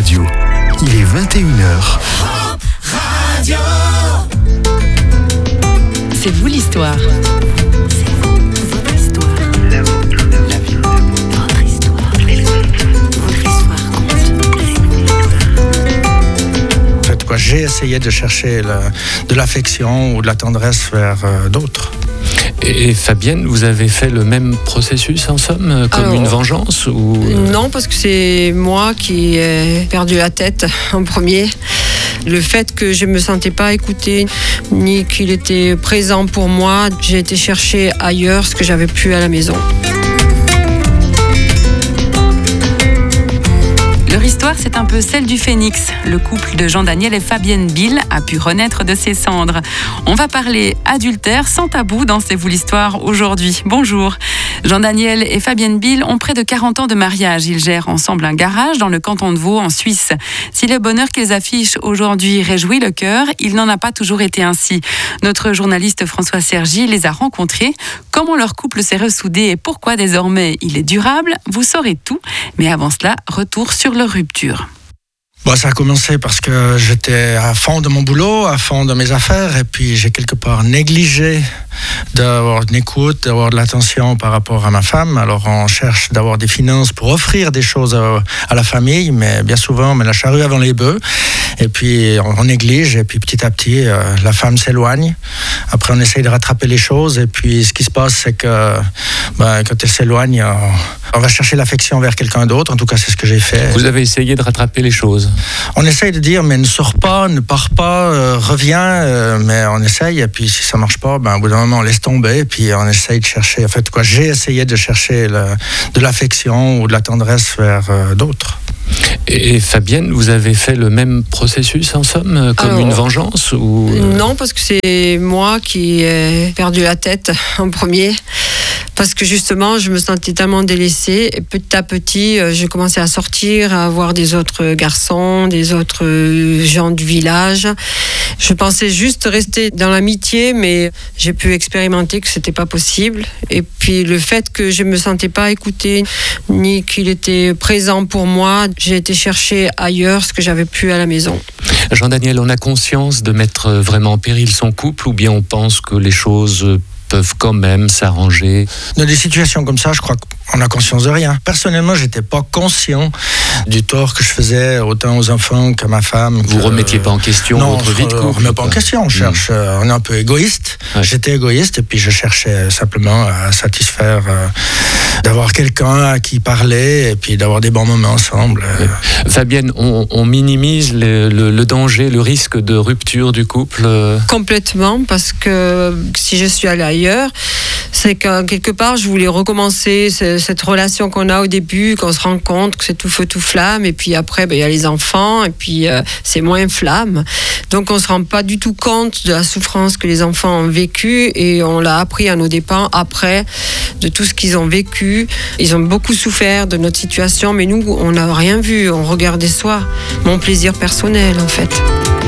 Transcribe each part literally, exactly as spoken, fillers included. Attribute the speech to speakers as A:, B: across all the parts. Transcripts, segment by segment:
A: Radio. Il est vingt et une heures.
B: Hope Radio.
C: C'est vous l'histoire. C'est vous, votre histoire. La vôtre, la vie. Votre histoire. Votre histoire.
D: En fait, quoi, j'ai essayé de chercher la, de l'affection ou de la tendresse vers euh, d'autres.
E: Et Fabienne, vous avez fait le même processus en somme, comme
F: Alors,
E: une vengeance ou...
F: Non, parce que c'est moi qui ai perdu la tête en premier. Le fait que je ne me sentais pas écoutée, ni qu'il était présent pour moi, j'ai été chercher ailleurs ce que j'avais plus à la maison.
C: Leur histoire, c'est un peu celle du phénix. Le couple de Jean-Daniel et Fabienne Bill a pu renaître de ses cendres. On va parler adultère sans tabou dans C'est vous l'histoire aujourd'hui. Bonjour. Jean-Daniel et Fabienne Bill ont près de quarante ans de mariage. Ils gèrent ensemble un garage dans le canton de Vaud, en Suisse. Si le bonheur qu'ils affichent aujourd'hui réjouit le cœur, il n'en a pas toujours été ainsi. Notre journaliste François Sergi les a rencontrés. Comment leur couple s'est ressoudé et pourquoi désormais il est durable, vous saurez tout. Mais avant cela, retour sur leur rupture.
D: Bon, ça a commencé parce que j'étais à fond de mon boulot, à fond de mes affaires, et puis j'ai quelque part négligé d'avoir une écoute, d'avoir de l'attention par rapport à ma femme. Alors on cherche d'avoir des finances pour offrir des choses à, à la famille, mais bien souvent on met la charrue avant les bœufs, et puis on, on néglige, et puis petit à petit euh, la femme s'éloigne. Après on essaye de rattraper les choses, et puis ce qui se passe c'est que ben, quand elle s'éloigne, on, on va chercher l'affection vers quelqu'un d'autre. En tout cas c'est ce que j'ai fait.
E: Vous avez essayé de rattraper les choses?
D: On essaye de dire, mais ne sors pas, ne pars pas, euh, reviens, euh, mais on essaye, et puis si ça marche pas, ben, au bout d'un moment, on laisse tomber, et puis on essaye de chercher, en fait, quoi, j'ai essayé de chercher le, de l'affection ou de la tendresse vers euh, d'autres.
E: Et Fabienne, vous avez fait le même processus en somme, comme
F: Alors,
E: une vengeance ou...
F: Non, parce que c'est moi qui ai perdu la tête en premier. Parce que justement, je me sentais tellement délaissée. Et petit à petit, j'ai commencé à sortir, à voir des autres garçons, des autres gens du village. Je pensais juste rester dans l'amitié, mais j'ai pu expérimenter que c'était pas possible. Et puis le fait que je me sentais pas écoutée, ni qu'il était présent pour moi, j'ai été chercher ailleurs ce que j'avais plus à la maison.
E: Jean-Daniel, on a conscience de mettre vraiment en péril son couple, ou bien on pense que les choses peuvent quand même s'arranger?
D: Dans des situations comme ça, je crois qu'on n'a conscience de rien. Personnellement, j'étais pas conscient du tort que je faisais autant aux enfants qu'à ma femme.
E: Vous
D: que...
E: remettiez pas en question
D: non,
E: votre vie de couple?
D: Non, on remet pas en question. On cherche, mmh. euh, on est un peu égoïste. Ouais. J'étais égoïste, et puis je cherchais simplement à satisfaire, euh, d'avoir quelqu'un à qui parler, et puis d'avoir des bons moments ensemble.
E: Ouais. Fabienne, on, on minimise le, le, le danger, le risque de rupture du couple?
F: Complètement, parce que si je suis allée ailleurs, c'est que quelque part je voulais recommencer cette relation qu'on a au début, qu'on se rend compte que c'est tout feu tout flamme, et puis après ben, il y a les enfants, et puis euh, c'est moins flamme, donc on se rend pas du tout compte de la souffrance que les enfants ont vécue, et on l'a appris à nos dépens après, de tout ce qu'ils ont vécu. Ils ont beaucoup souffert de notre situation, mais nous on n'a rien vu, on regardait soi, mon plaisir personnel en fait.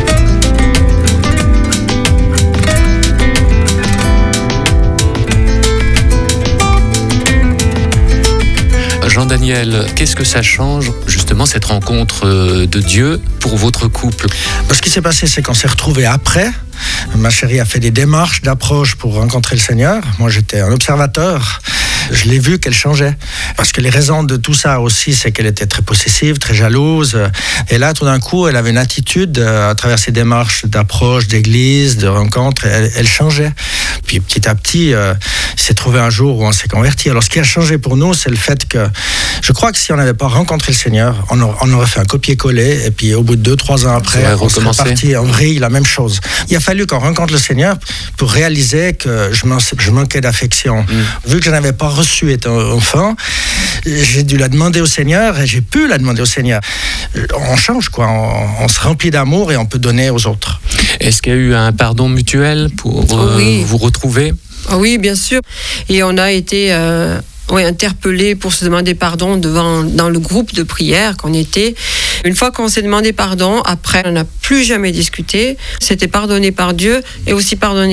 E: Jean-Daniel, qu'est-ce que ça change, justement, cette rencontre de Dieu pour votre couple?
D: Ce qui s'est passé, c'est qu'on s'est retrouvés après. Ma chérie a fait des démarches d'approche pour rencontrer le Seigneur. Moi, j'étais un observateur. Je l'ai vu qu'elle changeait. Parce que les raisons de tout ça aussi, c'est qu'elle était très possessive, très jalouse. Et là, tout d'un coup, elle avait une attitude, à travers ses démarches d'approche, d'église, de rencontre, elle, elle changeait. Puis petit à petit, euh, il s'est trouvé un jour où on s'est converti. Alors, ce qui a changé pour nous, c'est le fait que je crois que si on n'avait pas rencontré le Seigneur, on aurait, on aurait fait un copier-coller. Et puis, au bout de deux, trois ans après, on serait parti en vrille, la même chose. Il a fallu qu'on rencontre le Seigneur pour réaliser que je, je manquais d'affection. Mmh. Vu que je n'avais pas reçu étant enfant, j'ai dû la demander au Seigneur, et j'ai pu la demander au Seigneur. On change, quoi. On, on se remplit d'amour et on peut donner aux autres.
E: Est-ce qu'il y a eu un pardon mutuel pour euh, oui. vous retrouver?
F: Oui, bien sûr. Et on a été... Euh Oui, interpellé pour se demander pardon devant, dans le groupe de prière qu'on était. Une fois qu'on s'est demandé pardon, après, on n'a plus jamais discuté. C'était pardonné par Dieu et aussi pardonné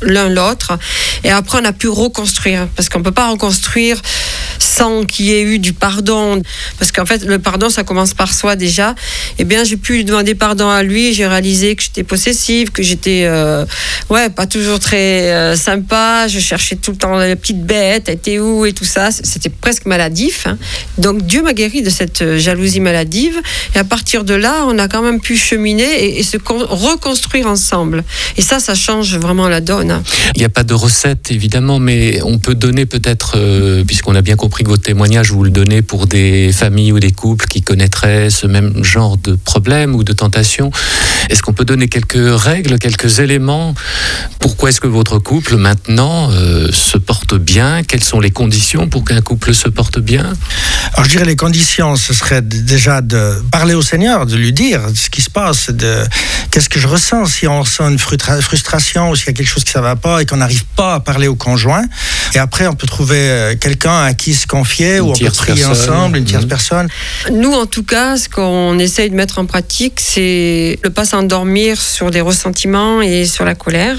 F: l'un l'autre. Et après, on a pu reconstruire. Parce qu'on ne peut pas reconstruire sans qu'il y ait eu du pardon. Parce qu'en fait, le pardon, ça commence par soi déjà. Eh bien, j'ai pu lui demander pardon à lui. J'ai réalisé que j'étais possessive, que j'étais euh, ouais, pas toujours très euh, sympa. Je cherchais tout le temps les petites bêtes. Elle était où et tout ça. C'était presque maladif. Hein. Donc, Dieu m'a guéri de cette jalousie maladive. Et à partir de là, on a quand même pu cheminer et, et se con- reconstruire ensemble. Et ça, ça change vraiment la donne.
E: Il n'y a pas de recette, évidemment, mais on peut donner peut-être, euh, puisqu'on a bien compris que votre témoignage, vous le donnez pour des familles ou des couples qui connaîtraient ce même genre de problème ou de tentation. Est-ce qu'on peut donner quelques règles, quelques éléments? Pourquoi est-ce que votre couple, maintenant, euh, se porte bien? Quelles sont les conditions pour qu'un couple se porte bien?
D: Alors, je dirais les conditions, ce serait déjà de parler au Seigneur, de lui dire ce qui se passe, de qu'est-ce que je ressens, si on ressent une frustration ou s'il y a quelque chose qui ne va pas et qu'on n'arrive pas à parler au conjoint. Et après, on peut trouver quelqu'un à qui se confier une ou on peut prier personne. ensemble, une tierce mmh. personne.
F: Nous, en tout cas, ce qu'on essaye de mettre en pratique, c'est ne pas s'endormir sur des ressentiments et sur la colère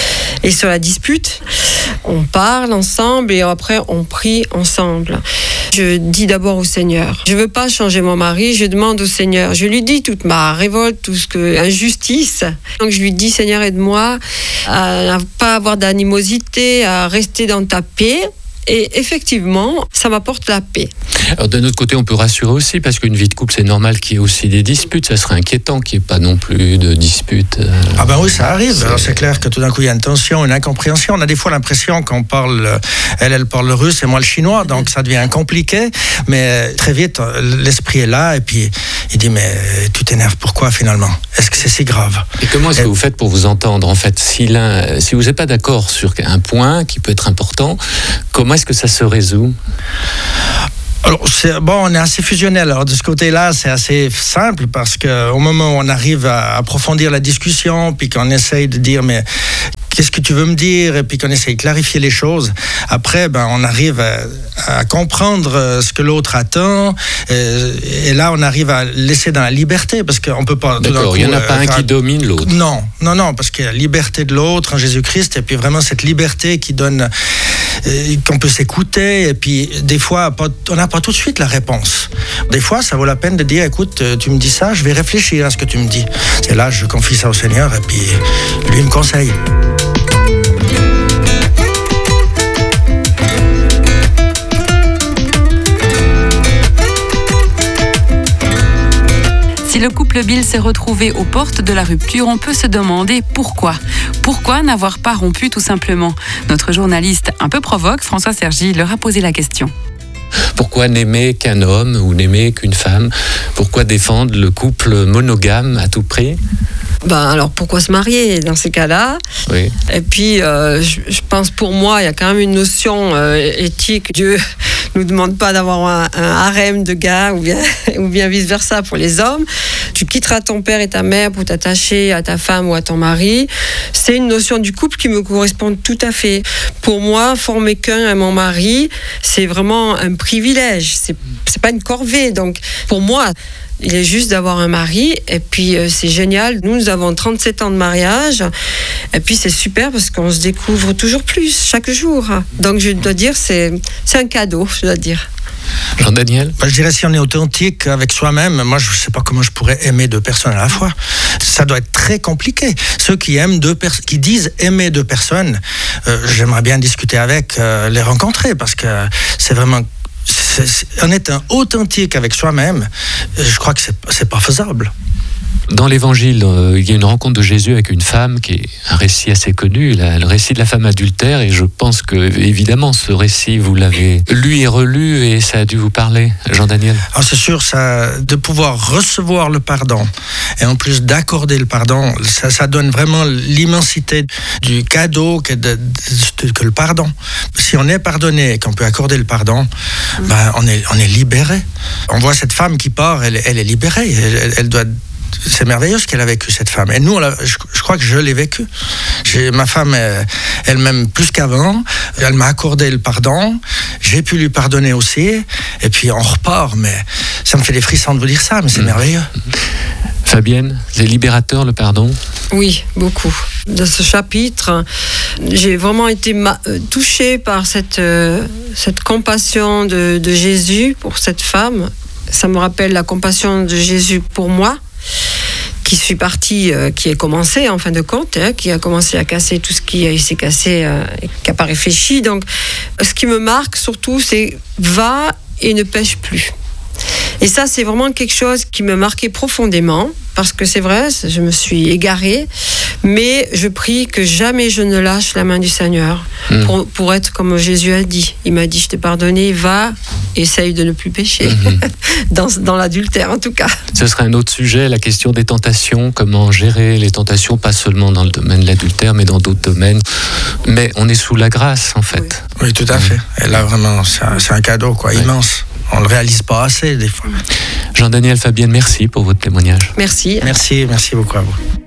F: et sur la dispute. On parle ensemble et après, on prie ensemble. Je dis d'abord au Seigneur, je ne veux pas changer mon mari, je demande au Seigneur. Je lui dis toute ma révolte, tout ce que injustice. Donc je lui dis, Seigneur, aide-moi à ne pas avoir d'animosité, à rester dans ta paix. Et effectivement, ça m'apporte la paix.
E: Alors d'un autre côté, on peut rassurer aussi, parce qu'une vie de couple, c'est normal qu'il y ait aussi des disputes. Ça serait inquiétant qu'il n'y ait pas non plus de disputes.
D: Ah ben oui, ça arrive. C'est... Alors c'est clair que tout d'un coup, il y a une tension, une incompréhension. On a des fois l'impression qu'on parle, elle, elle parle le russe et moi le chinois, donc ça devient compliqué. Mais très vite, l'esprit est là et puis il dit, mais tu t'énerves pourquoi finalement? Est-ce que c'est si grave?
E: Et comment est-ce et... que vous faites pour vous entendre? En fait, si, l'un, si vous n'êtes pas d'accord sur un point qui peut être important, comment est-ce que ça se résout?
D: Alors, c'est, bon, on est assez fusionnel. Alors, de ce côté-là, c'est assez simple parce qu'au moment où on arrive à approfondir la discussion, puis qu'on essaye de dire, mais qu'est-ce que tu veux me dire? Et puis qu'on essaye de clarifier les choses. Après, ben, on arrive à, à comprendre ce que l'autre attend. Et, et là, on arrive à laisser dans la liberté parce qu'on peut pas...
E: D'accord, il n'y en a pas euh, un qui domine l'autre.
D: Non, non, non, parce qu'il y a la liberté de l'autre en Jésus-Christ et puis vraiment cette liberté qui donne... Euh, qu'on peut s'écouter et puis des fois, pas, on n'a pas tout de suite la réponse. Des fois, ça vaut la peine de dire, écoute, tu me dis ça, je vais réfléchir à ce que tu me dis. Et là, je confie ça au Seigneur et puis lui me conseille.
C: Si le couple Bill s'est retrouvé aux portes de la rupture, on peut se demander pourquoi. Pourquoi n'avoir pas rompu tout simplement? Notre journaliste un peu provoque, François Sergi, leur a posé la question.
E: Pourquoi n'aimer qu'un homme ou n'aimer qu'une femme? Pourquoi défendre le couple monogame à tout prix?
F: Ben alors pourquoi se marier dans ces cas-là?
E: Oui.
F: Et puis euh, je, je pense pour moi il y a quand même une notion euh, éthique. Dieu nous demande pas d'avoir un, un harem de gars ou bien ou bien vice versa pour les hommes. Tu quitteras ton père et ta mère pour t'attacher à ta femme ou à ton mari. C'est une notion du couple qui me correspond tout à fait. Pour moi, former qu'un à mon mari, c'est vraiment un privilège. C'est c'est pas une corvée. Donc pour moi, il est juste d'avoir un mari et puis euh, c'est génial. Nous, nous avons trente-sept ans de mariage et puis c'est super parce qu'on se découvre toujours plus chaque jour. Donc je dois dire, c'est, c'est un cadeau, je dois dire.
E: Jean-Daniel?
D: Je dirais si on est authentique avec soi-même, moi je ne sais pas comment je pourrais aimer deux personnes à la fois. Ça doit être très compliqué. Ceux qui aiment deux pers- qui disent aimer deux personnes, euh, j'aimerais bien discuter avec, euh, les rencontrer parce que c'est vraiment... C'est, c'est, en étant authentique avec soi-même, je crois que c'est, c'est pas faisable.
E: Dans l'Évangile, euh, il y a une rencontre de Jésus avec une femme qui est un récit assez connu, la, le récit de la femme adultère, et je pense que, évidemment, ce récit, vous l'avez lu et relu, et ça a dû vous parler, Jean-Daniel.
D: Alors c'est sûr, ça, de pouvoir recevoir le pardon, et en plus d'accorder le pardon, ça, ça donne vraiment l'immensité du cadeau que, de, de, que le pardon. Si on est pardonné et qu'on peut accorder le pardon, mmh. ben, on est, on est libéré. On voit cette femme qui part, elle, elle est libérée, elle, elle doit... C'est merveilleux ce qu'elle a vécu, cette femme. Et nous, on je, je crois que je l'ai vécu. J'ai, ma femme, elle, elle m'aime plus qu'avant. Elle m'a accordé le pardon. J'ai pu lui pardonner aussi. Et puis, on repart. Mais ça me fait des frissons de vous dire ça, mais c'est mmh. merveilleux.
E: Fabienne, c'est libérateur, le pardon?
F: Oui, beaucoup. Dans ce chapitre, j'ai vraiment été ma- touchée par cette, euh, cette compassion de, de Jésus pour cette femme. Ça me rappelle la compassion de Jésus pour moi, qui suis partie, euh, qui est commencé en fin de compte, hein, qui a commencé à casser tout ce qui s'est cassé euh, et qui n'a pas réfléchi. Donc, ce qui me marque surtout, c'est va et ne pêche plus. Et ça, c'est vraiment quelque chose qui me marquait profondément, parce que c'est vrai, je me suis égarée, mais je prie que jamais je ne lâche la main du Seigneur mmh. pour, pour être comme Jésus a dit. Il m'a dit, je t'ai pardonné, va, essaye de ne plus pécher, mmh. dans, dans l'adultère en tout cas.
E: Ce serait un autre sujet, la question des tentations, comment gérer les tentations, pas seulement dans le domaine de l'adultère, mais dans d'autres domaines. Mais on est sous la grâce, en fait.
D: Oui, oui tout à fait. Et là, vraiment, c'est un, c'est un cadeau, quoi, ouais. immense. On ne le réalise pas assez, des fois.
E: Jean-Daniel, Fabienne, merci pour votre témoignage.
F: Merci.
D: Merci, merci beaucoup à vous.